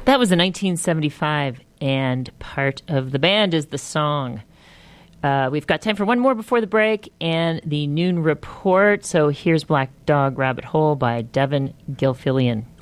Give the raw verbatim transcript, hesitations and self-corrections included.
That was in nineteen seventy-five, and part of the band is the song. Uh, we've got time for one more before the break and the noon report. So here's Black Dog Rabbit Hole by Devin Gilfillian.